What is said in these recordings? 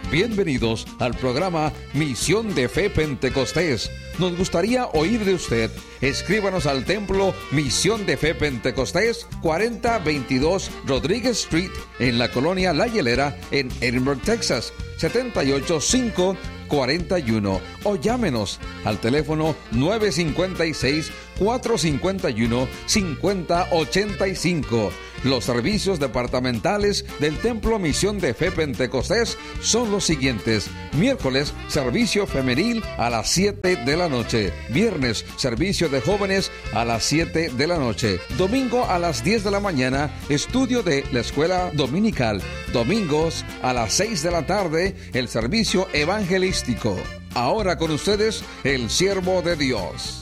Bienvenidos al programa Misión de Fe Pentecostés. Nos gustaría oír de usted. Escríbanos al templo Misión de Fe Pentecostés, 4022 Rodríguez Street, en la colonia La Hielera, en Edinburgh, Texas, 78541. O llámenos al teléfono 956-451-5085. Los servicios departamentales del Templo Misión de Fe Pentecostés son los siguientes: miércoles, servicio femenil a las 7 de la noche; viernes, servicio de jóvenes a las 7 de la noche; domingo a las 10 de la mañana, estudio de la escuela dominical; domingos a las 6 de la tarde, el servicio evangelístico. Ahora con ustedes, el siervo de Dios.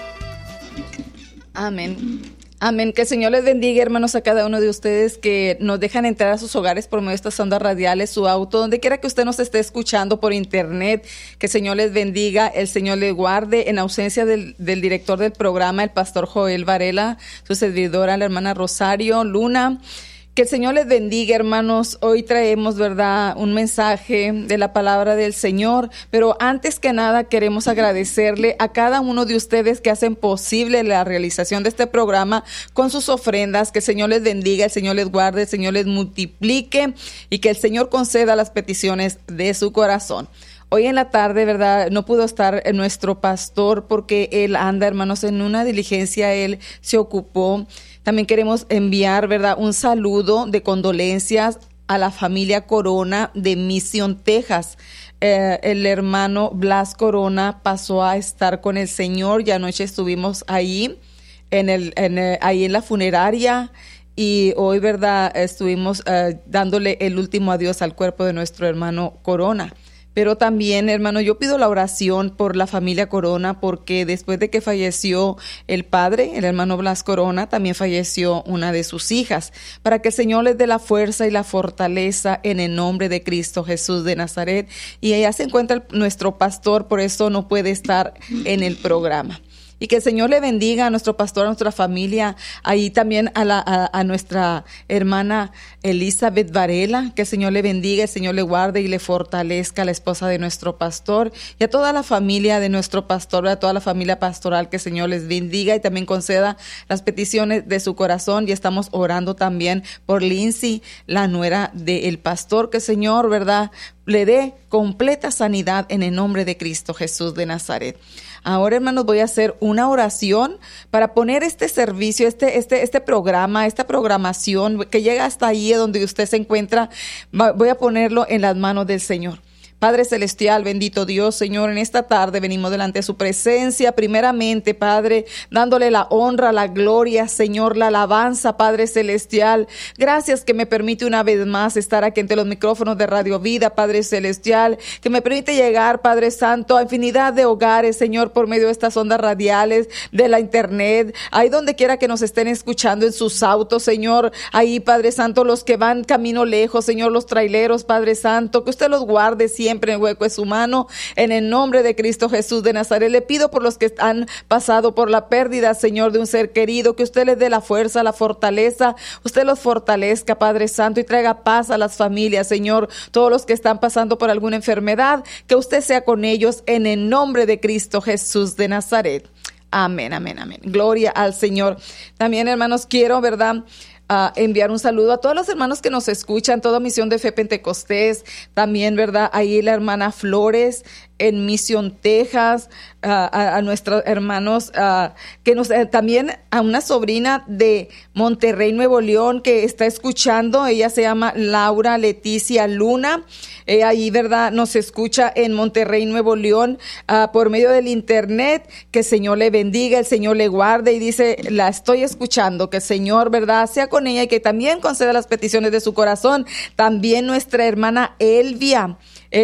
Amén. Amén. Que el Señor les bendiga, hermanos, a cada uno de ustedes que nos dejan entrar a sus hogares por medio de estas ondas radiales, su auto, donde quiera que usted nos esté escuchando por internet. Que el Señor les bendiga, el Señor les guarde. En ausencia del director del programa, el pastor Joel Varela, su servidora, la hermana Rosario Luna. Que el Señor les bendiga, hermanos. Hoy traemos, ¿verdad?, un mensaje de la palabra del Señor, pero antes que nada queremos agradecerle a cada uno de ustedes que hacen posible la realización de este programa con sus ofrendas. Que el Señor les bendiga, el Señor les guarde, el Señor les multiplique y que el Señor conceda las peticiones de su corazón. Hoy en la tarde, ¿verdad?, no pudo estar nuestro pastor porque él anda, hermanos, en una diligencia, él se ocupó. También queremos enviar, ¿verdad?, un saludo de condolencias a la familia Corona de Mission, Texas. El hermano Blas Corona pasó a estar con el Señor y anoche estuvimos ahí, ahí en la funeraria. Y hoy, ¿verdad?, estuvimos dándole el último adiós al cuerpo de nuestro hermano Corona. Pero también, hermano, yo pido la oración por la familia Corona, porque después de que falleció el padre, el hermano Blas Corona, también falleció una de sus hijas, para que el Señor les dé la fuerza y la fortaleza en el nombre de Cristo Jesús de Nazaret. Y allá se encuentra nuestro pastor, por eso no puede estar en el programa. Y que el Señor le bendiga a nuestro pastor, a nuestra familia, ahí también a nuestra hermana Elizabeth Varela. Que el Señor le bendiga, el Señor le guarde y le fortalezca, a la esposa de nuestro pastor, y a toda la familia de nuestro pastor, a toda la familia pastoral. Que el Señor les bendiga y también conceda las peticiones de su corazón. Y estamos orando también por Lindsay, la nuera del pastor. Que el Señor, ¿verdad?, le dé completa sanidad en el nombre de Cristo Jesús de Nazaret. Ahora, hermanos, voy a hacer una oración para poner este servicio, este programa, esta programación que llega hasta ahí donde usted se encuentra. Voy a ponerlo en las manos del Señor. Padre Celestial, bendito Dios, Señor, en esta tarde venimos delante de su presencia, primeramente, Padre, dándole la honra, la gloria, Señor, la alabanza, Padre Celestial. Gracias que me permite una vez más estar aquí ante los micrófonos de Radio Vida, Padre Celestial, que me permite llegar, Padre Santo, a infinidad de hogares, Señor, por medio de estas ondas radiales, de la internet, ahí donde quiera que nos estén escuchando en sus autos, Señor, ahí, Padre Santo, los que van camino lejos, Señor, los traileros, Padre Santo, que usted los guarde siempre en el hueco de su mano, en el nombre de Cristo Jesús de Nazaret. Le pido por los que han pasado por la pérdida, Señor, de un ser querido, que usted les dé la fuerza, la fortaleza, usted los fortalezca, Padre Santo, y traiga paz a las familias, Señor. Todos los que están pasando por alguna enfermedad, que usted sea con ellos, en el nombre de Cristo Jesús de Nazaret. Amén, amén, amén. Gloria al Señor. También, hermanos, quiero, ¿verdad?, enviar un saludo a todos los hermanos que nos escuchan, toda Misión de Fe Pentecostés, también, ¿verdad?, ahí la hermana Flores en Mission, Texas, a nuestros hermanos, que nos también a una sobrina de Monterrey, Nuevo León, que está escuchando. Ella se llama Laura Leticia Luna. Ahí, ¿verdad?, nos escucha en Monterrey, Nuevo León, por medio del internet. Que el Señor le bendiga, el Señor le guarde, y dice, la estoy escuchando. Que el Señor, ¿verdad?, sea con ella y que también conceda las peticiones de su corazón. También nuestra hermana Elvia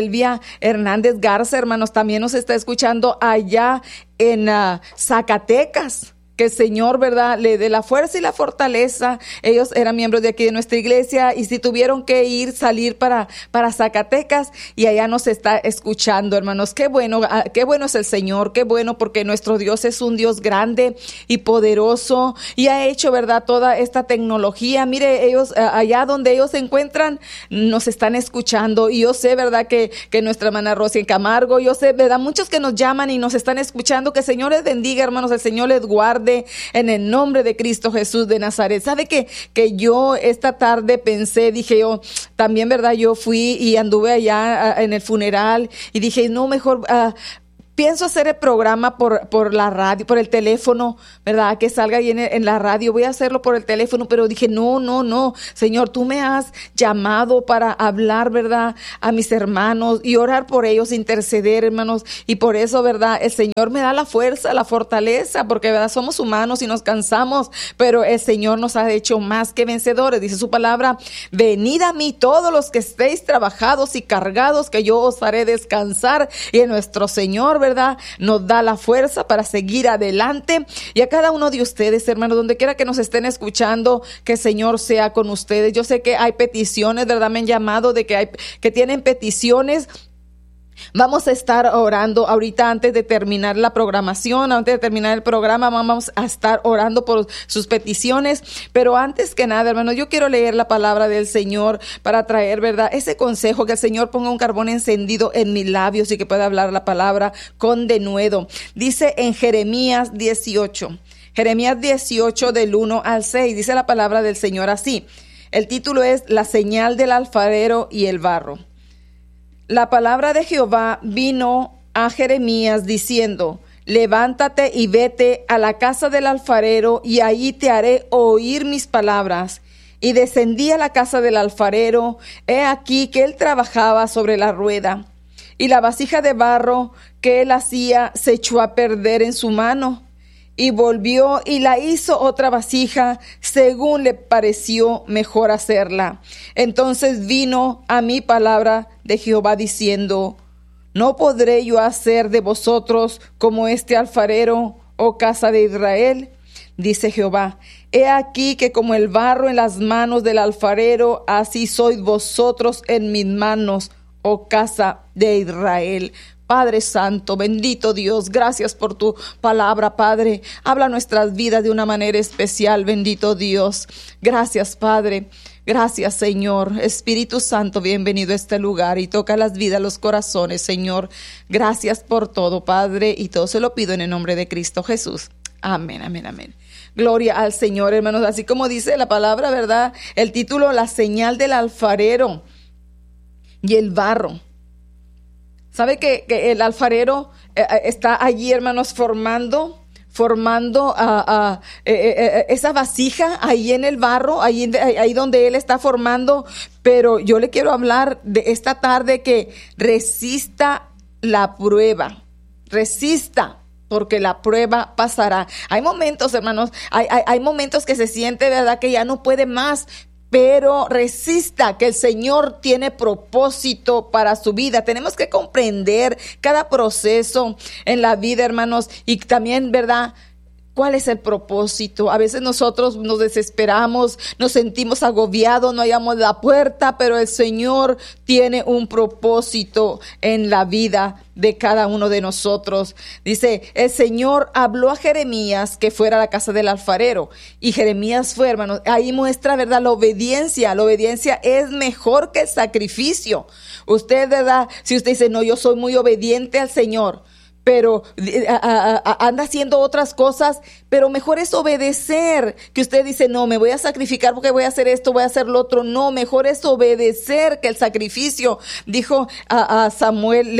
Hernández Garza, hermanos, también nos está escuchando allá en Zacatecas. que el Señor, ¿verdad?, le dé la fuerza y la fortaleza. Ellos eran miembros de aquí de nuestra iglesia y si tuvieron que salir para Zacatecas y allá nos está escuchando, hermanos. Qué bueno es el Señor, qué bueno, porque nuestro Dios es un Dios grande y poderoso y ha hecho, ¿verdad?, toda esta tecnología. Mire, ellos allá donde ellos se encuentran nos están escuchando y yo sé, ¿verdad?, que nuestra hermana Rosy en Camargo, yo sé, ¿verdad?, muchos que nos llaman y nos están escuchando, que el Señor les bendiga, hermanos, el Señor les guarde en el nombre de Cristo Jesús de Nazaret. ¿Sabe que yo esta tarde pensé, dije yo, también, ¿verdad?, yo fui y anduve allá en el funeral y dije, no, mejor pienso hacer el programa por la radio, por el teléfono, ¿verdad? Que salga ahí en la radio. Voy a hacerlo por el teléfono, pero dije, no, Señor, tú me has llamado para hablar, ¿verdad?, a mis hermanos y orar por ellos, interceder, hermanos. Y por eso, ¿verdad?, el Señor me da la fuerza, la fortaleza, porque, ¿verdad?, somos humanos y nos cansamos, pero el Señor nos ha hecho más que vencedores. Dice su palabra, venid a mí todos los que estéis trabajados y cargados, que yo os haré descansar. Y en nuestro Señor, ¿verdad?, nos da la fuerza para seguir adelante. Y a cada uno de ustedes, hermanos, donde quiera que nos estén escuchando, que el Señor sea con ustedes. Yo sé que hay peticiones, ¿verdad? Me han llamado de que tienen peticiones. Vamos a estar orando ahorita antes de terminar la programación, antes de terminar el programa, vamos a estar orando por sus peticiones. Pero antes que nada, hermanos, yo quiero leer la palabra del Señor para traer, ¿verdad?, ese consejo, que el Señor ponga un carbón encendido en mis labios y que pueda hablar la palabra con denuedo. Dice en Jeremías 18 del 1 al 6, dice la palabra del Señor así. El título es La señal del alfarero y el barro. La palabra de Jehová vino a Jeremías diciendo, levántate y vete a la casa del alfarero y allí te haré oír mis palabras. Y descendí a la casa del alfarero, he aquí que él trabajaba sobre la rueda. Y la vasija de barro que él hacía se echó a perder en su mano. Y volvió y la hizo otra vasija, según le pareció mejor hacerla. Entonces vino a mí palabra de Jehová diciendo, ¿no podré yo hacer de vosotros como este alfarero, oh casa de Israel? Dice Jehová, he aquí que como el barro en las manos del alfarero, así sois vosotros en mis manos, oh casa de Israel. Padre Santo, bendito Dios, gracias por tu palabra, Padre. Habla nuestras vidas de una manera especial, bendito Dios. Gracias, Padre. Gracias, Señor. Espíritu Santo, bienvenido a este lugar y toca las vidas, los corazones, Señor. Gracias por todo, Padre, y todo se lo pido en el nombre de Cristo Jesús. Amén, amén, amén. Gloria al Señor, hermanos. Así como dice la palabra, ¿verdad? El título, la señal del alfarero y el barro. ¿Sabe que el alfarero está allí, hermanos, formando esa vasija ahí en el barro, ahí donde él está formando? Pero yo le quiero hablar de esta tarde que resista la prueba, resista, porque la prueba pasará. Hay momentos, hermanos, hay momentos que se siente, ¿verdad?, que ya no puede más, pero resista, que el Señor tiene propósito para su vida. Tenemos que comprender cada proceso en la vida, hermanos, y también, ¿verdad?, ¿cuál es el propósito? A veces nosotros nos desesperamos, nos sentimos agobiados, no hallamos la puerta, pero el Señor tiene un propósito en la vida de cada uno de nosotros. Dice, el Señor habló a Jeremías que fuera a la casa del alfarero, y Jeremías fue, hermanos. Ahí muestra, ¿verdad?, la obediencia. La obediencia es mejor que el sacrificio. Usted, ¿verdad?, si usted dice, no, yo soy muy obediente al Señor, pero anda haciendo otras cosas, pero mejor es obedecer. Que usted dice, no, me voy a sacrificar porque voy a hacer esto, voy a hacer lo otro. No, mejor es obedecer que el sacrificio. Dijo a Samuel,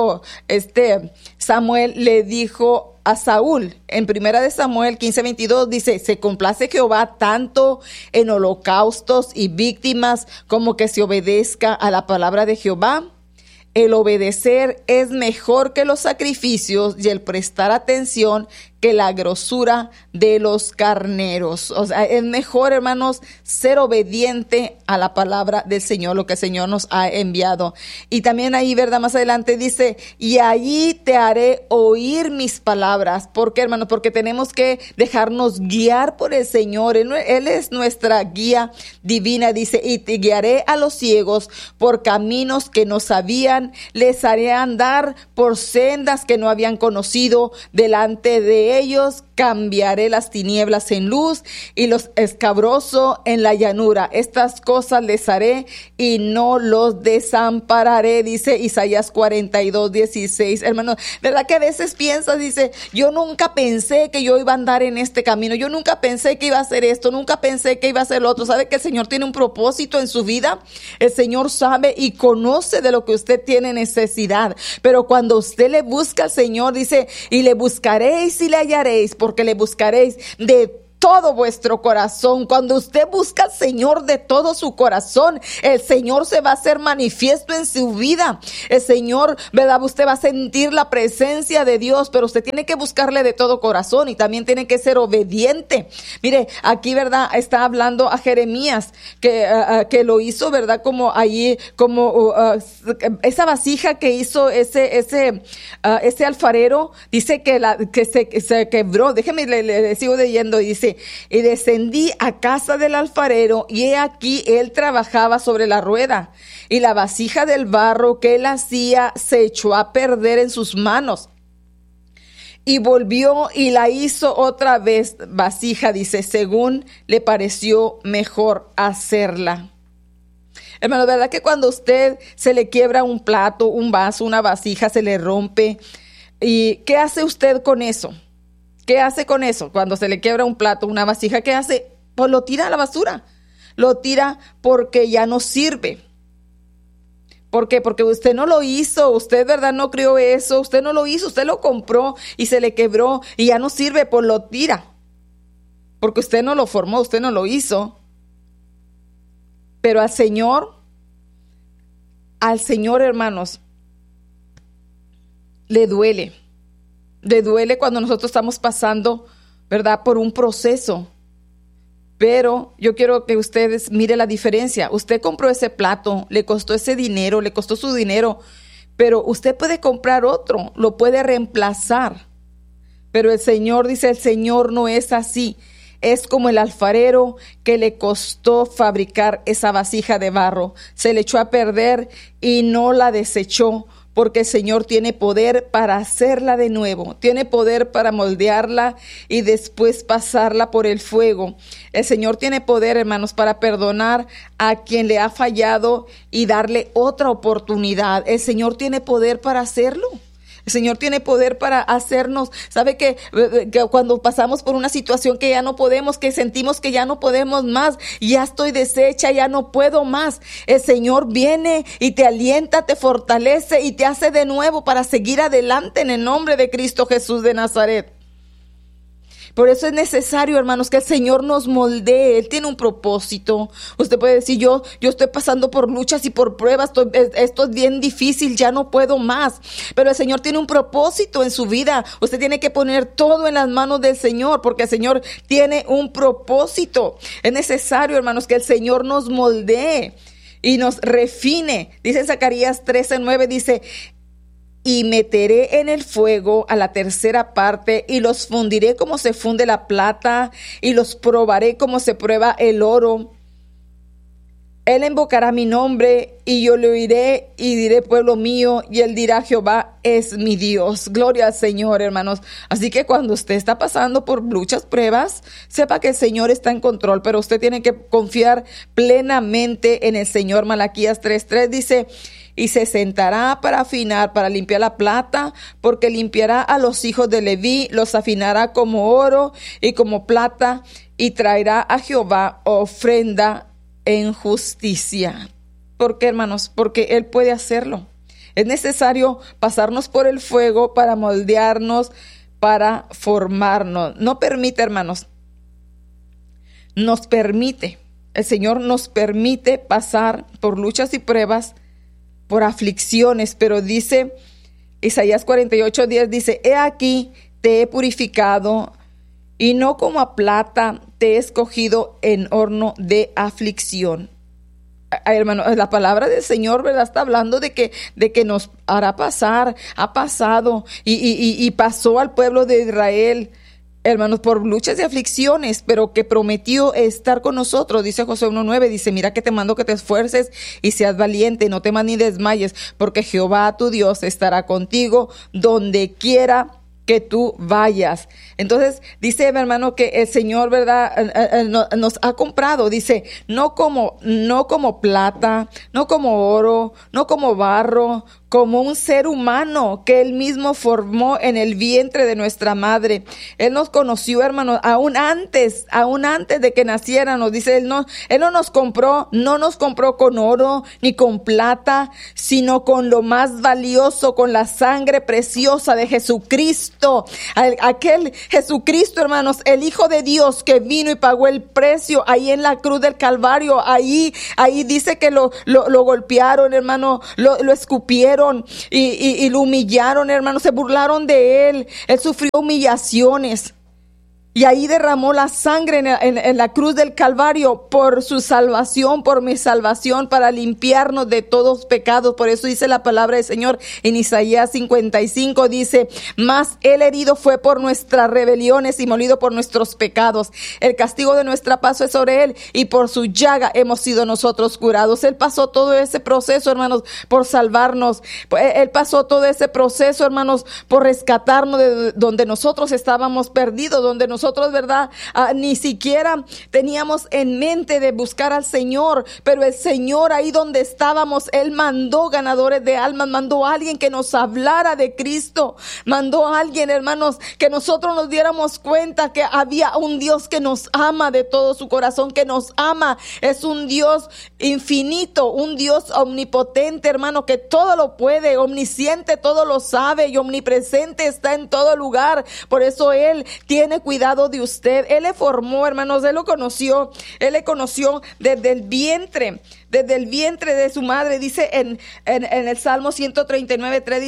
Samuel le dijo a Saúl, en 1 Samuel 15:22, dice, se complace Jehová tanto en holocaustos y víctimas como que se obedezca a la palabra de Jehová. El obedecer es mejor que los sacrificios y el prestar atención que la grosura de los carneros. O sea, es mejor, hermanos, ser obediente a la palabra del Señor, lo que el Señor nos ha enviado. Y también ahí, ¿verdad? Más adelante dice, y allí te haré oír mis palabras. ¿Por qué, hermanos? Porque tenemos que dejarnos guiar por el Señor. Él es nuestra guía divina. Dice, y te guiaré a los ciegos por caminos que no sabían, les haré andar por sendas que no habían conocido. Delante de ellos cambiaré las tinieblas en luz y los escabrosos en la llanura. Estas cosas les haré y no los desampararé, dice Isaías 42:16. Hermano, ¿verdad que a veces piensas, dice, yo nunca pensé que yo iba a andar en este camino, yo nunca pensé que iba a hacer esto, nunca pensé que iba a hacer lo otro? ¿Sabe que el Señor tiene un propósito en su vida? El Señor sabe y conoce de lo que usted tiene necesidad, pero cuando usted le busca al Señor, dice, y le buscaréis y le hallaréis, porque le buscaréis de todo vuestro corazón. Cuando usted busca al Señor de todo su corazón, el Señor se va a hacer manifiesto en su vida. El Señor, ¿verdad? Usted va a sentir la presencia de Dios, pero usted tiene que buscarle de todo corazón y también tiene que ser obediente. Mire, aquí, ¿verdad? Está hablando a Jeremías, que lo hizo, ¿verdad? Como allí, como esa vasija que hizo ese alfarero, dice que se quebró. Déjeme, le sigo leyendo, y dice, y descendí a casa del alfarero, y he aquí él trabajaba sobre la rueda, y la vasija del barro que él hacía se echó a perder en sus manos. Y volvió y la hizo otra vez vasija, dice, según le pareció mejor hacerla. Hermano, ¿verdad que cuando usted se le quiebra un plato, un vaso, una vasija, se le rompe? ¿Y qué hace usted con eso? ¿Qué hace con eso? Cuando se le quiebra un plato, una vasija, ¿qué hace? Pues lo tira a la basura. Lo tira porque ya no sirve. ¿Por qué? Porque usted no lo hizo, usted, ¿verdad? No creó eso, usted no lo hizo, usted lo compró y se le quebró y ya no sirve, pues lo tira. Porque usted no lo formó, usted no lo hizo. Pero al Señor, hermanos, le duele. Le duele cuando nosotros estamos pasando, ¿verdad?, por un proceso. Pero yo quiero que ustedes miren la diferencia. Usted compró ese plato, le costó ese dinero, le costó su dinero, pero usted puede comprar otro, lo puede reemplazar. Pero el Señor dice, el Señor no es así. Es como el alfarero que le costó fabricar esa vasija de barro. Se le echó a perder y no la desechó, porque el Señor tiene poder para hacerla de nuevo, tiene poder para moldearla y después pasarla por el fuego. El Señor tiene poder, hermanos, para perdonar a quien le ha fallado y darle otra oportunidad. El Señor tiene poder para hacerlo. El Señor tiene poder para hacernos. ¿Sabe que cuando pasamos por una situación que ya no podemos, que sentimos que ya no podemos más, ya estoy deshecha, ya no puedo más? El Señor viene y te alienta, te fortalece y te hace de nuevo para seguir adelante en el nombre de Cristo Jesús de Nazaret. Por eso es necesario, hermanos, que el Señor nos moldee. Él tiene un propósito. Usted puede decir, yo estoy pasando por luchas y por pruebas, esto es bien difícil, ya no puedo más. Pero el Señor tiene un propósito en su vida. Usted tiene que poner todo en las manos del Señor, porque el Señor tiene un propósito. Es necesario, hermanos, que el Señor nos moldee y nos refine. Dice en Zacarías 13:9, dice, y meteré en el fuego a la tercera parte, y los fundiré como se funde la plata, y los probaré como se prueba el oro. Él invocará mi nombre, y yo le oiré, y diré, pueblo mío, y él dirá, Jehová es mi Dios. Gloria al Señor, hermanos. Así que cuando usted está pasando por muchas pruebas, sepa que el Señor está en control, pero usted tiene que confiar plenamente en el Señor. Malaquías 3:3 dice, y se sentará para afinar, para limpiar la plata, porque limpiará a los hijos de Leví, los afinará como oro y como plata, y traerá a Jehová ofrenda en justicia. ¿Por qué, hermanos? Porque Él puede hacerlo. Es necesario pasarnos por el fuego para moldearnos, para formarnos. No permite, hermanos, el Señor nos permite pasar por luchas y pruebas, por aflicciones, pero dice Isaías 48:10, dice, he aquí, te he purificado, y no como a plata te he escogido en horno de aflicción. Hermano, la palabra del Señor, ¿verdad?, está hablando de que nos hará pasar, ha pasado y pasó al pueblo de Israel, hermanos, por luchas y aflicciones, pero que prometió estar con nosotros. Dice Josué 1:9, dice: mira que te mando que te esfuerces y seas valiente, no temas ni desmayes, porque Jehová tu Dios estará contigo donde quiera que tú vayas. Entonces dice, mi hermano, que el Señor, ¿verdad?, nos ha comprado. Dice, no como plata, no como oro, no como barro, como un ser humano que Él mismo formó en el vientre de nuestra madre. Él nos conoció, hermanos, aún antes de que naciéramos. Dice, Él no nos compró con oro ni con plata, sino con lo más valioso, con la sangre preciosa de Jesucristo. Aquel Jesucristo, hermanos, el Hijo de Dios que vino y pagó el precio ahí en la cruz del Calvario. Ahí dice que lo golpearon, hermano, lo escupieron y lo humillaron, hermanos, se burlaron de él. Él sufrió humillaciones. Y ahí derramó la sangre en la cruz del Calvario por su salvación, por mi salvación, para limpiarnos de todos pecados. Por eso dice la palabra del Señor en Isaías 55, dice: mas Él herido fue por nuestras rebeliones y molido por nuestros pecados. El castigo de nuestra paz es sobre Él, y por su llaga hemos sido nosotros curados. Él pasó todo ese proceso, hermanos, por salvarnos. Él pasó todo ese proceso, hermanos, por rescatarnos de donde nosotros estábamos perdidos, donde nosotros, ¿verdad?, ni siquiera teníamos en mente de buscar al Señor, pero el Señor, ahí donde estábamos, Él mandó ganadores de almas, mandó a alguien que nos hablara de Cristo, mandó a alguien, hermanos, que nosotros nos diéramos cuenta que había un Dios que nos ama de todo su corazón, que nos ama. Es un Dios infinito, un Dios omnipotente, hermano, que todo lo puede, omnisciente, todo lo sabe, y omnipresente, está en todo lugar. Por eso Él tiene cuidado de usted. Él le formó, hermanos, Él le conoció desde el vientre de su madre. Dice en el Salmo 139:13,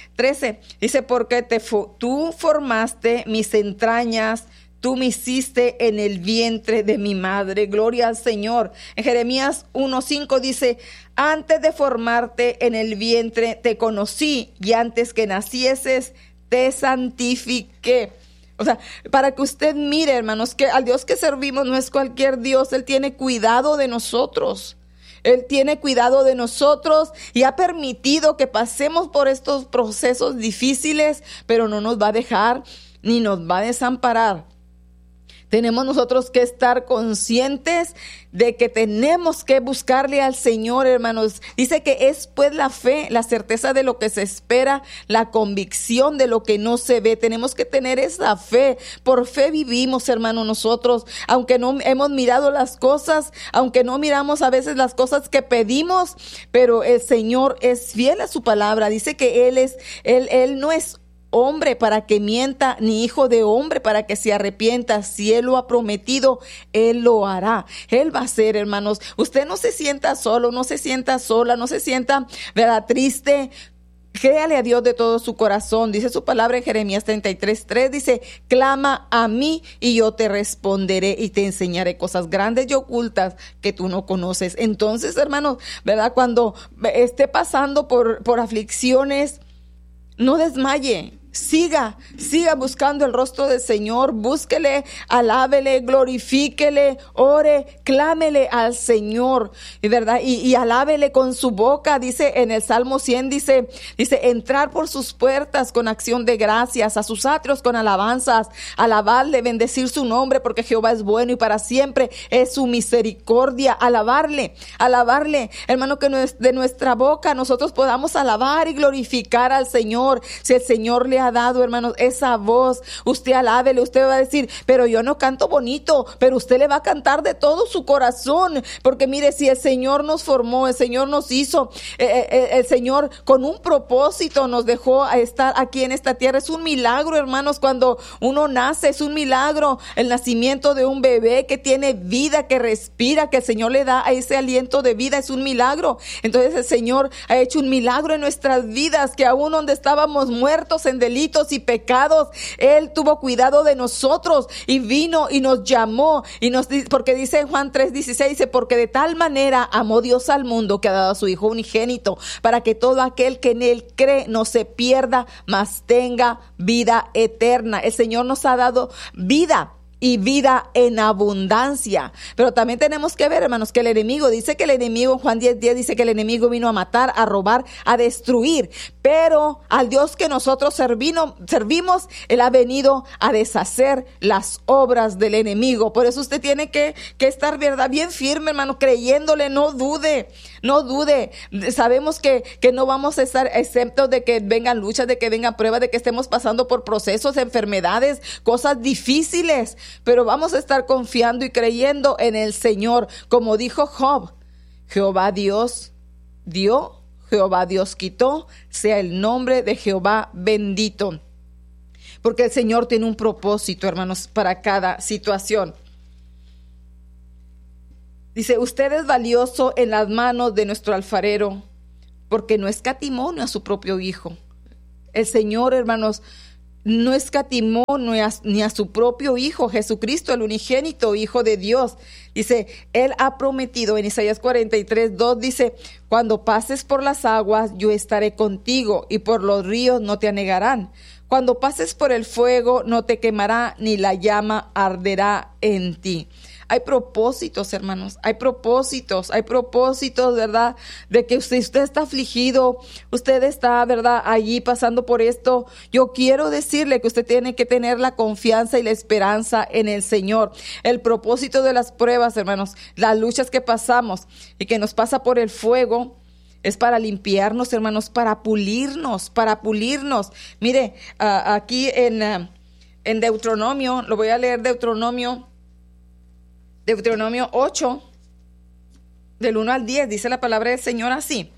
dice: porque tú formaste mis entrañas, tú me hiciste en el vientre de mi madre. Gloria al Señor. En Jeremías 1:5 dice: antes de formarte en el vientre te conocí, y antes que nacieses te santifiqué. O sea, para que usted mire, hermanos, que al Dios que servimos no es cualquier Dios. Él tiene cuidado de nosotros. Él tiene cuidado de nosotros y ha permitido que pasemos por estos procesos difíciles, pero no nos va a dejar ni nos va a desamparar. Tenemos nosotros que estar conscientes de que tenemos que buscarle al Señor, hermanos. Dice que es pues la fe, la certeza de lo que se espera, la convicción de lo que no se ve. Tenemos que tener esa fe. Por fe vivimos, hermanos, nosotros. Aunque no hemos mirado las cosas, aunque no miramos a veces las cosas que pedimos, pero el Señor es fiel a su palabra. Dice que Él no es hombre para que mienta, ni hijo de hombre para que se arrepienta. Si Él lo ha prometido, Él lo hará. Él va a hacer, hermanos. Usted no se sienta solo, no se sienta sola, no se sienta, ¿verdad?, triste. Créale a Dios de todo su corazón. Dice su palabra en Jeremías 33:3, dice: clama a mí y yo te responderé y te enseñaré cosas grandes y ocultas que tú no conoces. Entonces, hermanos, ¿verdad?, cuando esté pasando por aflicciones, no desmaye. Siga buscando el rostro del Señor, búsquele, alábele, glorifíquele, ore, clámele al Señor, ¿verdad? Y alábele con su boca. Dice en el Salmo 100, dice, entrar por sus puertas con acción de gracias, a sus atrios con alabanzas, alabarle, bendecir su nombre, porque Jehová es bueno y para siempre es su misericordia. Alabarle, hermano, que de nuestra boca nosotros podamos alabar y glorificar al Señor. Si el Señor le ha dado, hermanos, esa voz, usted alábele. Usted va a decir: pero yo no canto bonito, pero usted le va a cantar de todo su corazón, porque mire, si el Señor nos formó, el Señor nos hizo, el Señor con un propósito nos dejó a estar aquí en esta tierra. Es un milagro, hermanos, cuando uno nace, es un milagro el nacimiento de un bebé que tiene vida, que respira, que el Señor le da a ese aliento de vida. Es un milagro. Entonces el Señor ha hecho un milagro en nuestras vidas, que aún donde estábamos muertos en delitos y pecados. Él tuvo cuidado de nosotros y vino y nos llamó porque dice en Juan 3:16, dice, porque de tal manera amó Dios al mundo que ha dado a su Hijo unigénito, para que todo aquel que en Él cree no se pierda, mas tenga vida eterna. El Señor nos ha dado vida y vida en abundancia. Pero también tenemos que ver, hermanos, que el enemigo, dice que el enemigo, en Juan 10:10, dice que el enemigo vino a matar, a robar, a destruir. Pero al Dios que nosotros servimos, Él ha venido a deshacer las obras del enemigo. Por eso usted tiene que estar, ¿verdad?, bien firme, hermano, creyéndole, no dude. Sabemos que no vamos a estar exentos de que vengan luchas, de que vengan pruebas, de que estemos pasando por procesos, enfermedades, cosas difíciles. Pero vamos a estar confiando y creyendo en el Señor. Como dijo Job, Jehová Dios dio, Jehová Dios quitó, sea el nombre de Jehová bendito. Porque el Señor tiene un propósito, hermanos, para cada situación. Dice, usted es valioso en las manos de nuestro alfarero, porque no escatimó ni a su propio Hijo. El Señor, hermanos, no escatimó ni a su propio Hijo, Jesucristo, el unigénito Hijo de Dios. Dice, Él ha prometido en Isaías 43:2, dice, cuando pases por las aguas, yo estaré contigo, y por los ríos no te anegarán. Cuando pases por el fuego, no te quemará, ni la llama arderá en ti. Hay propósitos, hermanos, hay propósitos, ¿verdad? De que usted está afligido, usted está, ¿verdad?, allí pasando por esto. Yo quiero decirle que usted tiene que tener la confianza y la esperanza en el Señor. El propósito de las pruebas, hermanos, las luchas que pasamos y que nos pasa por el fuego, es para limpiarnos, hermanos, para pulirnos. Mire, aquí en Deuteronomio, lo voy a leer, Deuteronomio 8, del 1 al 10, dice la palabra del Señor así.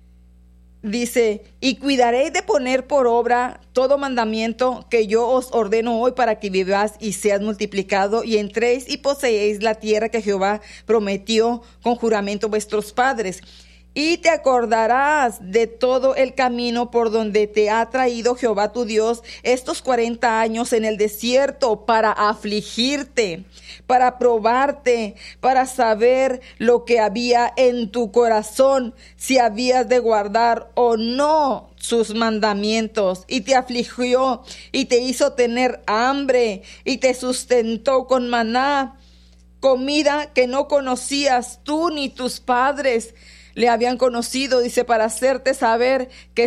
Dice, y cuidaréis de poner por obra todo mandamiento que yo os ordeno hoy para que vivas y seas multiplicado y entréis y poseéis la tierra que Jehová prometió con juramento a vuestros padres. Y te acordarás de todo el camino por donde te ha traído Jehová tu Dios estos 40 años en el desierto para afligirte, para probarte, para saber lo que había en tu corazón, si habías de guardar o no sus mandamientos. Y te afligió y te hizo tener hambre y te sustentó con maná, comida que no conocías tú ni tus padres le habían conocido, dice, para hacerte saber que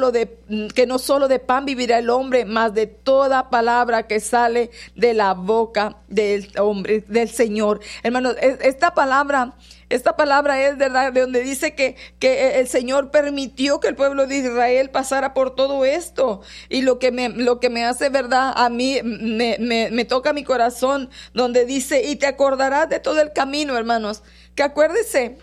no solo de pan vivirá el hombre, mas de toda palabra que sale de la boca del hombre, del Señor. Hermanos, esta palabra es verdad, de donde dice que el Señor permitió que el pueblo de Israel pasara por todo esto. Y lo que me hace, verdad, a mí me toca mi corazón, donde dice, y te acordarás de todo el camino, hermanos. Que acuérdese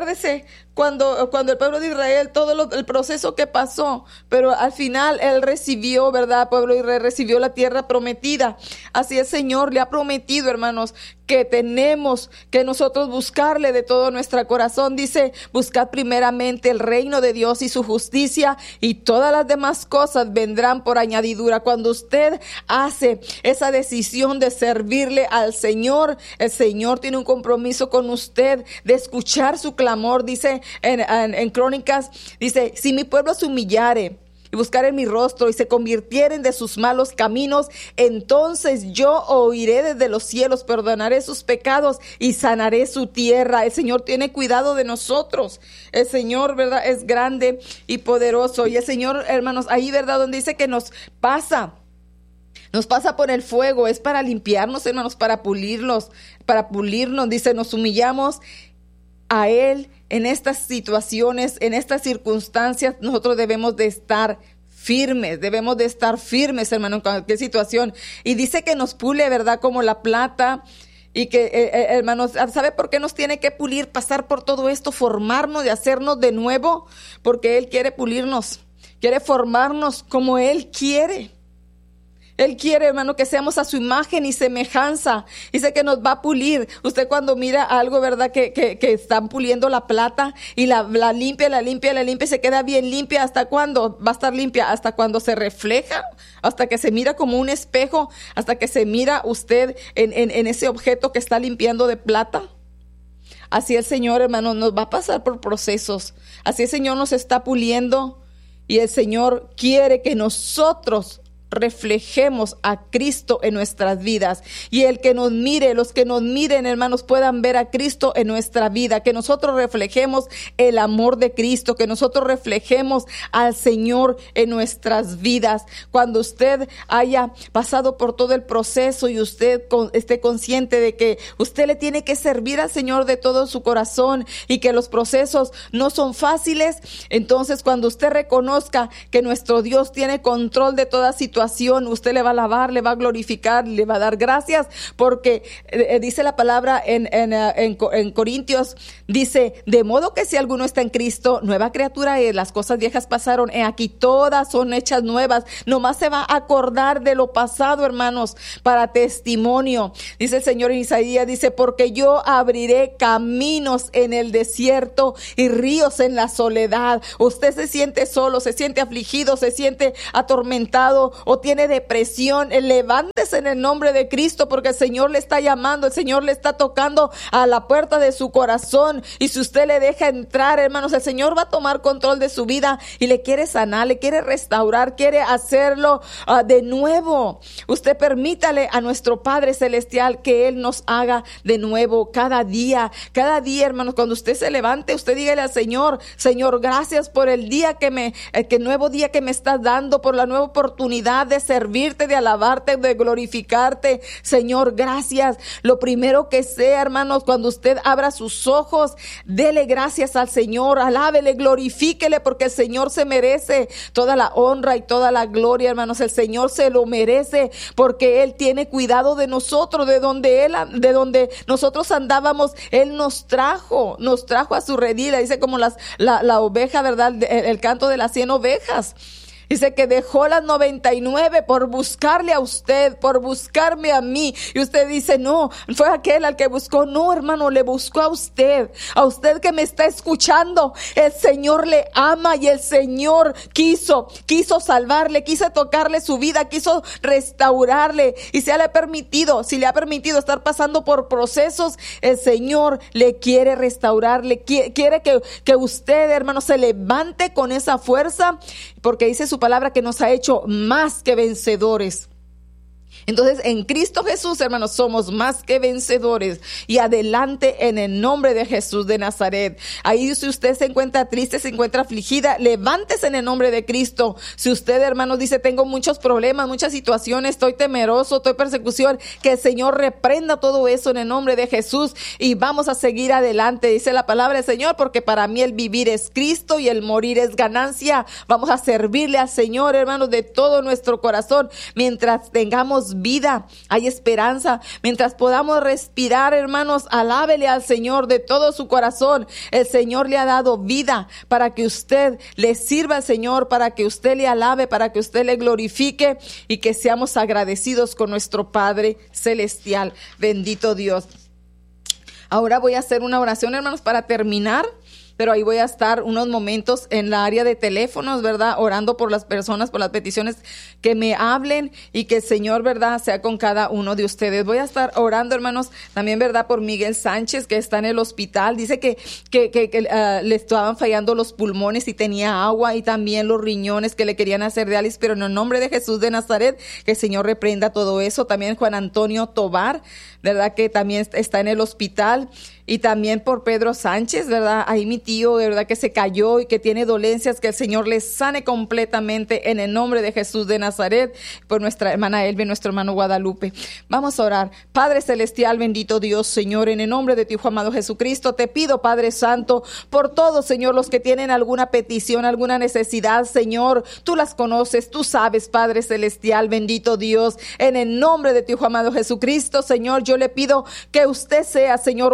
cuando el pueblo de Israel, el proceso que pasó, pero al final él recibió, ¿verdad? El pueblo de Israel recibió la tierra prometida. Así el Señor le ha prometido, hermanos, que tenemos que nosotros buscarle de todo nuestro corazón. Dice, buscad primeramente el reino de Dios y su justicia, y todas las demás cosas vendrán por añadidura. Cuando usted hace esa decisión de servirle al Señor, el Señor tiene un compromiso con usted de escuchar su clamor. Dice en Crónicas, dice, si mi pueblo se humillare y buscare mi rostro y se convirtieren de sus malos caminos, entonces yo oiré desde los cielos, perdonaré sus pecados y sanaré su tierra. El Señor tiene cuidado de nosotros. El Señor, ¿verdad?, es grande y poderoso. Y el Señor, hermanos, ahí, ¿verdad?, donde dice que nos pasa por el fuego, es para limpiarnos, hermanos, para pulirnos. Dice, nos humillamos a Él en estas situaciones, en estas circunstancias. Nosotros debemos de estar firmes, hermano, en cualquier situación. Y dice que nos pule, ¿verdad?, como la plata. Y que, hermanos, ¿sabe por qué nos tiene que pulir, pasar por todo esto, formarnos y hacernos de nuevo? Porque Él quiere pulirnos, quiere formarnos como Él quiere. Él quiere, hermano, que seamos a su imagen y semejanza. Dice que nos va a pulir. Usted cuando mira algo, ¿verdad? Que están puliendo la plata y la limpia y se queda bien limpia. ¿Hasta cuándo va a estar limpia? Hasta cuando se refleja, hasta que se mira como un espejo, hasta que se mira usted en ese objeto que está limpiando de plata. Así el Señor, hermano, nos va a pasar por procesos. Así el Señor nos está puliendo y el Señor quiere que nosotros reflejemos a Cristo en nuestras vidas, y el que nos mire, los que nos miren, hermanos, puedan ver a Cristo en nuestra vida, que nosotros reflejemos el amor de Cristo, que nosotros reflejemos al Señor en nuestras vidas. Cuando usted haya pasado por todo el proceso y usted esté consciente de que usted le tiene que servir al Señor de todo su corazón y que los procesos no son fáciles, entonces cuando usted reconozca que nuestro Dios tiene control de toda situación, usted le va a alabar, le va a glorificar, le va a dar gracias, porque dice la palabra en Corintios, dice, de modo que si alguno está en Cristo, nueva criatura es, las cosas viejas pasaron, aquí todas son hechas nuevas. Nomás se va a acordar de lo pasado, hermanos, para testimonio. Dice el Señor en Isaías, dice, porque yo abriré caminos en el desierto y ríos en la soledad. Usted se siente solo, se siente afligido, se siente atormentado o tiene depresión, levántese en el nombre de Cristo, porque el Señor le está llamando, el Señor le está tocando a la puerta de su corazón, y si usted le deja entrar, hermanos, el Señor va a tomar control de su vida y le quiere sanar, le quiere restaurar, quiere hacerlo de nuevo. Usted permítale a nuestro Padre Celestial que Él nos haga de nuevo cada día, hermanos. Cuando usted se levante, usted dígale al Señor, Señor, gracias por el día nuevo día que me estás dando, por la nueva oportunidad de servirte, de alabarte, de glorificarte. Señor, gracias. Lo primero que sea, hermanos, cuando usted abra sus ojos, dele gracias al Señor, alábele, glorifíquele, porque el Señor se merece toda la honra y toda la gloria, hermanos. El Señor se lo merece, porque Él tiene cuidado de nosotros, de donde nosotros andábamos, Él nos trajo a su redil. Dice como la oveja, ¿verdad? El canto de las 100 ovejas. Dice que dejó las 99 por buscarle a usted, por buscarme a mí. Y usted dice, no, fue aquel al que buscó. No, hermano, le buscó a usted que me está escuchando. El Señor le ama y el Señor quiso salvarle, quiso tocarle su vida, quiso restaurarle. Y si le ha permitido estar pasando por procesos, el Señor le quiere restaurarle, quiere que usted, hermano, se levante con esa fuerza, porque dice su palabra que nos ha hecho más que vencedores. Entonces, en Cristo Jesús, hermanos, somos más que vencedores. Y adelante en el nombre de Jesús de Nazaret. Ahí, si usted se encuentra triste, se encuentra afligida, levántese en el nombre de Cristo. Si usted, hermanos, dice, tengo muchos problemas, muchas situaciones, estoy temeroso, estoy persecución, que el Señor reprenda todo eso en el nombre de Jesús. Y vamos a seguir adelante, dice la palabra del Señor, porque para mí el vivir es Cristo y el morir es ganancia. Vamos a servirle al Señor, hermanos, de todo nuestro corazón. Mientras tengamos vida, hay esperanza. Mientras podamos respirar, hermanos, alábele al Señor de todo su corazón. El Señor le ha dado vida para que usted le sirva al Señor, para que usted le alabe, para que usted le glorifique, y que seamos agradecidos con nuestro Padre Celestial. Bendito Dios. Ahora voy a hacer una oración, hermanos, para terminar. Pero ahí voy a estar unos momentos en la área de teléfonos, ¿verdad? Orando por las personas, por las peticiones que me hablen, y que el Señor, ¿verdad?, sea con cada uno de ustedes. Voy a estar orando, hermanos, también, ¿verdad?, por Miguel Sánchez, que está en el hospital. Dice que le estaban fallando los pulmones y tenía agua, y también los riñones, que le querían hacer diálisis, pero en el nombre de Jesús de Nazaret, que el Señor reprenda todo eso. También Juan Antonio Tobar, ¿verdad?, que también está en el hospital. Y también por Pedro Sánchez, ¿verdad? Ahí mi tío, de verdad, que se cayó y que tiene dolencias, que el Señor le sane completamente en el nombre de Jesús de Nazaret. Por nuestra hermana Elvia, nuestro hermano Guadalupe. Vamos a orar. Padre Celestial, bendito Dios, Señor, en el nombre de tu Hijo amado Jesucristo, te pido, Padre Santo, por todos, Señor, los que tienen alguna petición, alguna necesidad, Señor, tú las conoces, tú sabes, Padre Celestial, bendito Dios, en el nombre de tu Hijo amado Jesucristo, Señor, yo le pido que usted sea, Señor, obrando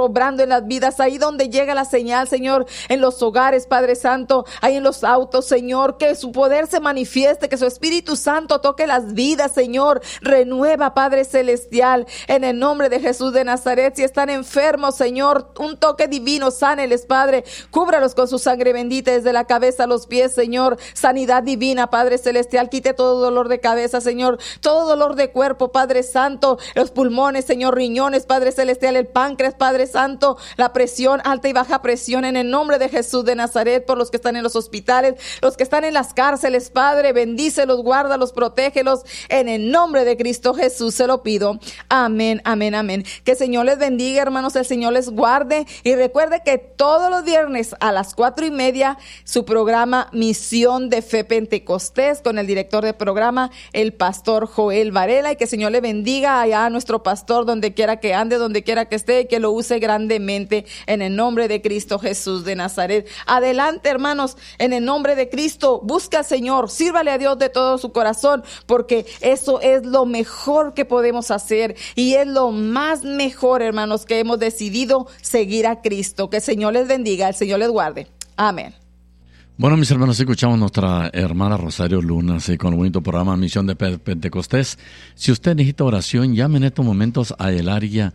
en las vidas, ahí donde llega la señal, Señor, en los hogares, Padre Santo, ahí en los autos, Señor, que su poder se manifieste, que su Espíritu Santo toque las vidas, Señor, renueva, Padre Celestial, en el nombre de Jesús de Nazaret. Si están enfermos, Señor, un toque divino, sáneles, Padre, cúbralos con su sangre bendita desde la cabeza a los pies, Señor, sanidad divina, Padre Celestial, quite todo dolor de cabeza, Señor, todo dolor de cuerpo, Padre Santo, los pulmones, Señor, riñones, Padre Celestial, el páncreas, Padre Santo, la presión, alta y baja presión, en el nombre de Jesús de Nazaret, por los que están en los hospitales, los que están en las cárceles, Padre, bendícelos, guárdalos, protégelos, en el nombre de Cristo Jesús se lo pido. Amén, amén, amén. Que el Señor les bendiga, hermanos, el Señor les guarde, y recuerde que todos los viernes a las 4:30 su programa Misión de Fe Pentecostés con el director de programa, el pastor Joel Varela, y que el Señor le bendiga allá a nuestro pastor donde quiera que ande, donde quiera que esté, y que lo use grandemente en el nombre de Cristo Jesús de Nazaret. Adelante, hermanos, en el nombre de Cristo, busca al Señor, sírvale a Dios de todo su corazón, porque eso es lo mejor que podemos hacer y es lo más mejor, hermanos, que hemos decidido seguir a Cristo. Que el Señor les bendiga, el Señor les guarde. Amén. Bueno, mis hermanos, escuchamos a nuestra hermana Rosario Luna, sí, con el bonito programa Misión de Pentecostés. Si usted necesita oración, llame en estos momentos a el área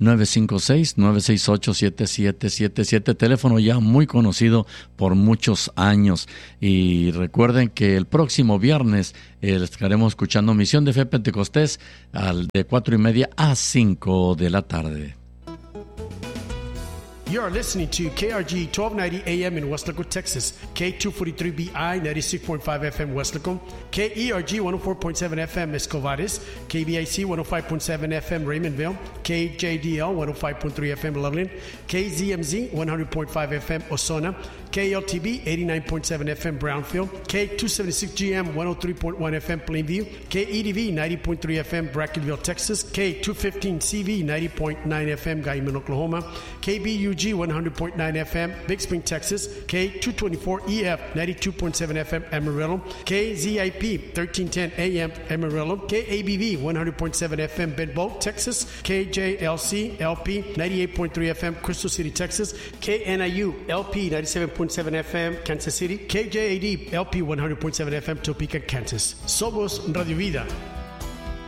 956-968-7777, teléfono ya muy conocido por muchos años. Y recuerden que el próximo viernes estaremos escuchando Misión de Fe Pentecostés de 4:30 a 5 de la tarde. You are listening to KRG 1290 AM in Westlaco, Texas, K243BI 96.5 FM Westlaco, KERG 104.7 FM Escovares, KBIC 105.7 FM Raymondville, KJDL 105.3 FM Loveland, KZMZ 100.5 FM Osona, KLTB 89.7 FM Brownfield, K276GM 103.1 FM Plainview, KEDV 90.3 FM Brackenville, Texas, K215CV 90.9 FM Guyman, Oklahoma, KBUG 100.9 FM Big Spring, Texas, K224EF 92.7 FM Amarillo, KZIP 1310 AM Amarillo, KABV 100.7 FM Bedbolt, Texas, KJLC LP 98.3 FM Crystal City, Texas, KNIU LP 97.7 FM Kansas City, KJAD LP 100.7 FM Topeka, Kansas. Somos Radio Vida.